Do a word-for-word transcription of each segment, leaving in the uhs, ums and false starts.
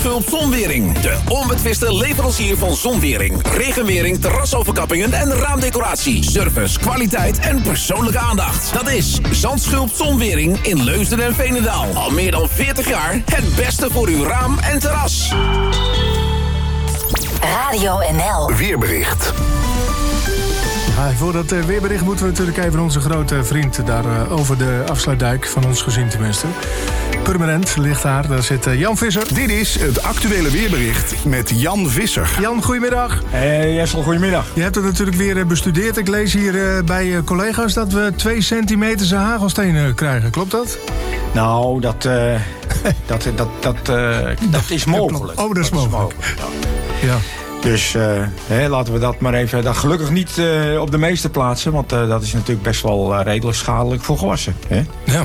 Zandschulp Zonwering. De onbetwiste leverancier van zonwering, regenwering, terrasoverkappingen en raamdecoratie. Service, kwaliteit en persoonlijke aandacht. Dat is Zandschulp Zonwering in Leusden en Veenendaal. Al meer dan veertig jaar het beste voor uw raam en terras. Radio N L. Weerbericht. Ja, voor dat uh, weerbericht moeten we natuurlijk even onze grote vriend daar uh, over de afsluitdijk, van ons gezin tenminste. Permanent ligt daar, daar zit uh, Jan Visser. Dit is het actuele weerbericht met Jan Visser. Jan, goedemiddag. Hey Jessel, goedemiddag. Je hebt het natuurlijk weer uh, bestudeerd. Ik lees hier uh, bij uh, collega's dat we twee centimeter hagelstenen krijgen. Klopt dat? Nou, dat, uh, dat, dat, dat, uh, dat is mogelijk. Oh, dat is dat mogelijk. Is mogelijk ja. Ja. Dus uh, hè, laten we dat maar even... Dat gelukkig niet uh, op de meeste plaatsen. Want uh, dat is natuurlijk best wel uh, redelijk schadelijk voor gewassen. Hè? Ja.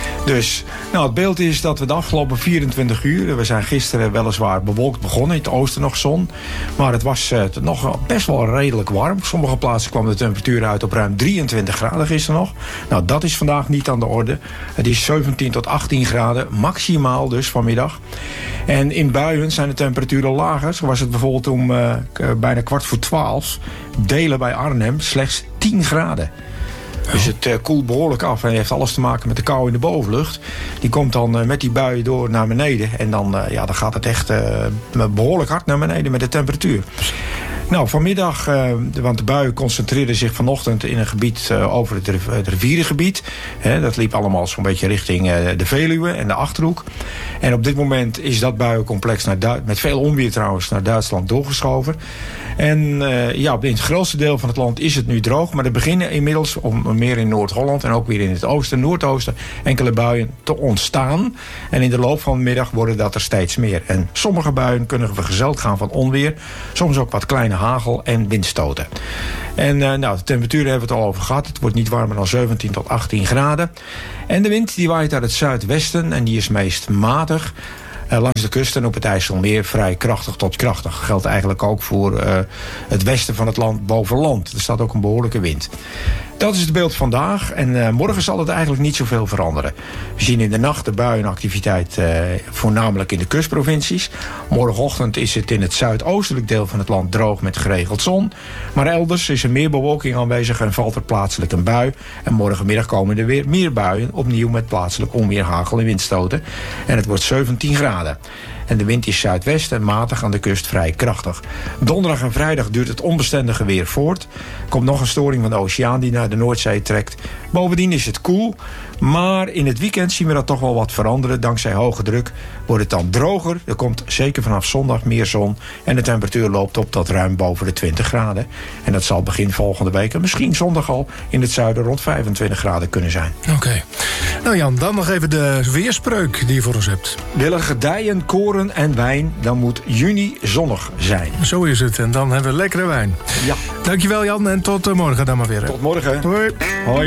Dus nou, het beeld is dat we de afgelopen vierentwintig uur... We zijn gisteren weliswaar bewolkt begonnen. In het oosten nog zon. Maar het was uh, nog best wel redelijk warm. Op sommige plaatsen kwam de temperatuur uit op ruim drieëntwintig graden gisteren nog. Nou, dat is vandaag niet aan de orde. Het is zeventien tot achttien graden. Maximaal dus vanmiddag. En in buien zijn de temperaturen lager. Zo was het bijvoorbeeld om uh, bijna kwart voor twaalf. Delen bij Arnhem slechts tien graden. Dus het uh, koelt behoorlijk af en heeft alles te maken met de kou in de bovenlucht. Die komt dan uh, met die buien door naar beneden. En dan, uh, ja, dan gaat het echt uh, behoorlijk hard naar beneden met de temperatuur. Nou, vanmiddag, uh, want de buien concentreerden zich vanochtend in een gebied uh, over het, riv- het rivierengebied. He, dat liep allemaal zo'n beetje richting uh, de Veluwe en de Achterhoek. En op dit moment is dat buiencomplex, naar Du- met veel onweer trouwens, naar Duitsland doorgeschoven. En uh, ja, in het grootste deel van het land is het nu droog. Maar er beginnen inmiddels, om meer in Noord-Holland en ook weer in het oosten en noordoosten, enkele buien te ontstaan. En in de loop van de middag worden dat er steeds meer. En sommige buien kunnen vergezeld gaan van onweer. Soms ook wat kleine hagel en windstoten. En uh, nou, de temperaturen hebben we het al over gehad. Het wordt niet warmer dan zeventien tot achttien graden. En de wind die waait uit het zuidwesten en die is meest matig. Uh, langs de kust en op het IJsselmeer vrij krachtig tot krachtig. Dat geldt eigenlijk ook voor uh, het westen van het land boven land. Er staat ook een behoorlijke wind. Dat is het beeld vandaag. En uh, morgen zal het eigenlijk niet zoveel veranderen. We zien in de nacht de buienactiviteit uh, voornamelijk in de kustprovincies. Morgenochtend is het in het zuidoostelijk deel van het land droog met geregeld zon. Maar elders is er meer bewolking aanwezig en valt er plaatselijk een bui. En morgenmiddag komen er weer meer buien. Opnieuw met plaatselijk onweer, hagel en windstoten. En het wordt zeventien graden. En de wind is zuidwest en matig aan de kust vrij krachtig. Donderdag en vrijdag duurt het onbestendige weer voort. Er komt nog een storing van de oceaan die naar de Noordzee trekt. Bovendien is het koel. Maar in het weekend zien we dat toch wel wat veranderen. Dankzij hoge druk wordt het dan droger. Er komt zeker vanaf zondag meer zon. En de temperatuur loopt op tot ruim boven de twintig graden. En dat zal begin volgende week, en misschien zondag al, in het zuiden rond vijfentwintig graden kunnen zijn. Oké. Okay. Nou Jan, dan nog even de weerspreuk die je voor ons hebt. Willen gedijen, koren en wijn, dan moet juni zonnig zijn. Zo is het. En dan hebben we lekkere wijn. Ja. Dankjewel Jan en tot morgen dan maar weer. Tot morgen. Hoi. Hoi.